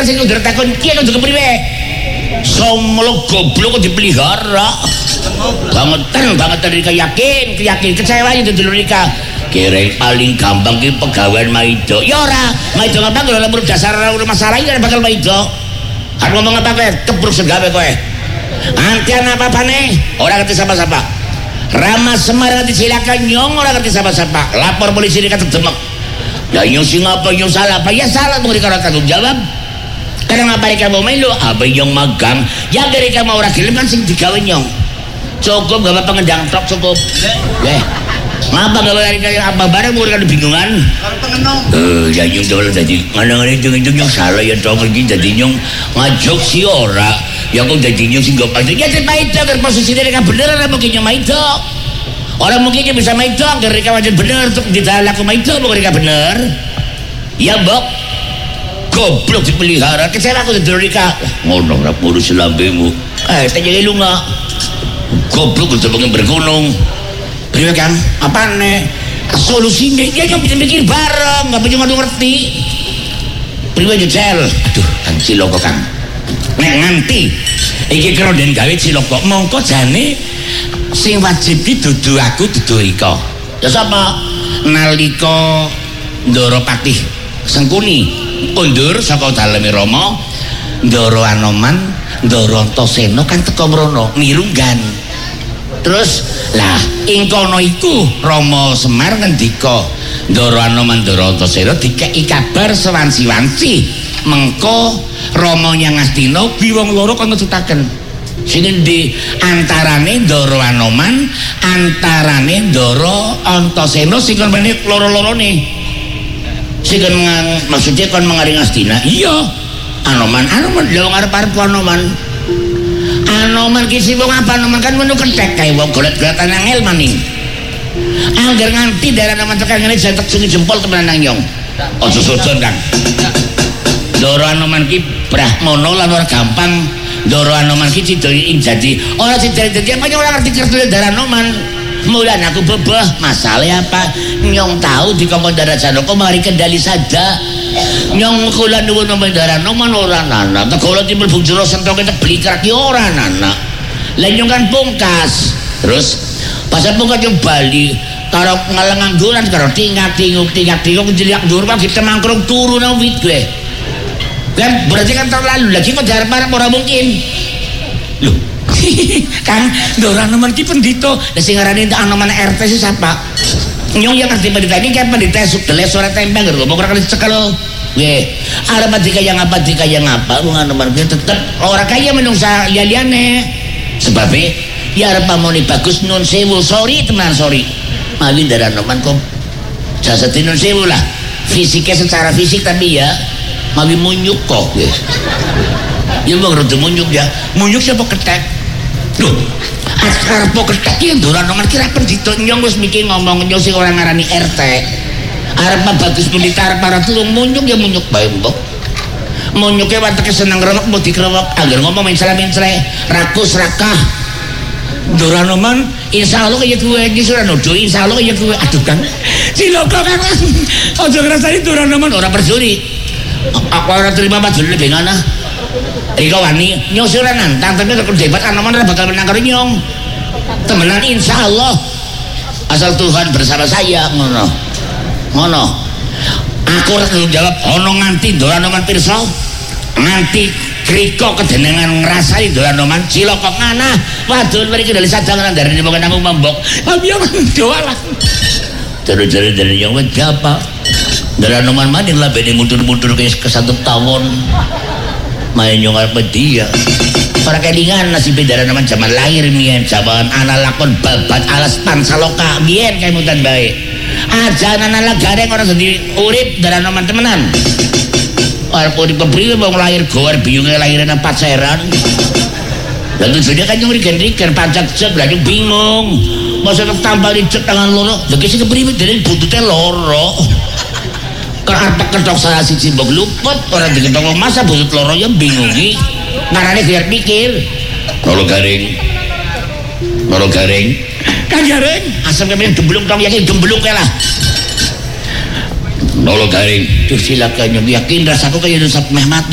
kan sing ndur takon kiye kudu kepriwe. Somlo goblok kok dipelihara. Banget Rika yakin kecewa itu dulu Rika. Kira paling gampang ki pegawaian Maido. Ya ora, Maido gampang lho lembur dasar masalah iki bakal Maido. Kan ngomong apa kowe? Kebruk segawe kowe. Antian apa-apane? Ora ngerti sapa-sapa. Rama Semar ngerti silakan nyong ora ngerti sapa-sapa. Lapor polisi Rika demek. Ya nyong sing apa nyong salah apa? Ya salah mung Rika ora tanggung jawab. Kadang apa Rika mau main lo? Apa nyong magang? Ya Rika mau ora gelem kan sing digawe nyong. Cukup gak apa pengendang tok cukup. Ngapa gak lari kayak apa barang mau kan bingungan? Kalau pengenong. Ya nyong dulu tadi. Ngadang itu nyong salah ya dong lagi jadi nyong ngajak si ora. Ya kok jadi nyong sih gak pasti. Ya terima itu agar posisi mereka bener lah mungkin nyong itu. Orang mungkin bisa itu agar mereka wajar bener untuk ditalaku itu mungkin mereka bener. Ya bok. Goblok dipelihara. Kecewa aku dari mereka. Ngono rak urus lambemu. Tanya lu nggak? Goblok udah pengen bergunung. Priwe Kang, apa nih solusinya? Ya yang pikir bareng, nggak punya ngadu ngerti. Priwe jujel, aduh, kan ciloko Kang. Nek nganti, iki keroden gawe ciloko, mongko jane sing wajib ki dudu aku dudu Rika. Ya sapa? Nalika Ndara Patih Sengkuni undur saka daleme Rama, Ndara Anoman, Ndara Antasena kan teka mrono nirunggan. Terus lah ing kono iku Rama Semar ngendika Ndara Anoman Ndara Antasena dikeki kabar sewansi-wansi mengko Rama Nyang Astina kuwi wong loro kon ngecutaken sing endi antarane Ndara Anoman antarane Ndara Antasena sing kon meneh loro-lorone sing kon maksudnya kon mengaring Astina iya Anoman lho ngarep-arep Anoman ki sing wong apa Anoman kan menu kentek kae wong golet-goletan angel maning. Angger nganti daerah Anoman tekan ngene jentek sungi jempol temenan nang nyong. Aja sojon Kang. Ndara Anoman ki brahmana lan ora gampang. Ndara Anoman ki cidoi ing jadi. Ora cidoi-cidoi apa ora ngerti kertune Ndara Anoman. Mulan aku bebeh masalah apa nyong tahu di Kongkon Ndara Janaka mari kendali sada. Nyong kula nuwun nang Ndara Anoman ora nana. Tegolo timbul bujuro sentoke tebli kraki ora nana. Lah nyong kan pungkas. Terus pas pungkas nyong bali karo ngalengangguran karo tingak-tinguk jeliak dhuwur kok kita mangkrung turu nang wit gue. Kan berarti kan terlalu lagi kok jarep-arep ora mungkin. Loh Kang Ndara Anoman ki pendito. Lah sing ngarani Anoman RT si sapa? Nyong yang ngerti pendeta ini kayak pendeta sukdeles suara tempeng ngomong ora kali cekel. Nggih. Arep dikaya ngapa wong Anoman ki tetep ora kaya menungsa liya-liyane. Sebab ya arep pamoni bagus nun sewu sorry teman sorry. Mali Ndara Anoman kok jasa nun sewu lah. Fisiknya secara fisik tapi ya mali munyuk kok nggih. Ya bang rada munyuk ya. Munyuk siapa ketek? Loh, askar po ketek ki Ndara Anoman kira pendito nyong wis mikir ngomong nyong sing ora ngarani RT. Arep bagus militar para tulung munyuk ya munyuk bae mbok. Munyuke wateke seneng ngrewek mau dikrewek angger ngomong mencela-mencela rakus rakah. Ndara Anoman insyaallah kaya kuwe iki ora nuduh insyaallah kaya kuwe aduh Kang. Ciloko Kang. Aja ngrasani Ndara Anoman ora peduli. Aku ora terima padule bengana. Rika wani nyong sing ora nantang tapi nek debat Anoman ora bakal menang karo nyong. Temenan insyaallah. Asal Tuhan bersama saya ngono. Aku ora jawab ana nganti Ndara Anoman pirsa nganti kriko kedenengan ngrasani Ndara Anoman cilaka nganah wadon mriki kendali sadangan ndarane mung nang mbok abiyo doalah terus-terus dari yang wed apa Ndara Anoman maning labene mundur-mundur ke kesatu tawon main nyong arep dia para kelingan nasib Ndara Anoman zaman lahir mien zaman ana lakon babat alas pansaloka mien kae mutan bae aja anak gareng orang sedih urip Ndara Anoman temenan arep urip kepriwe wong lahir gowar biyunge lahiran paceran lalu sudah kan nyuri gendrikan pancak cek lagi bingung masa tambah dicek tangan loro lagi sih kepriwe dari buntutnya loro kan arep kedok salah siji mbok luput orang diketong masa buntut loro ya bingungi ngarane biar pikir loro garing Kang Garing asam kami gemblung tong yakin gemblung kae lah loro garing tuh silakan yakin rasaku kayak Yusuf Mehmet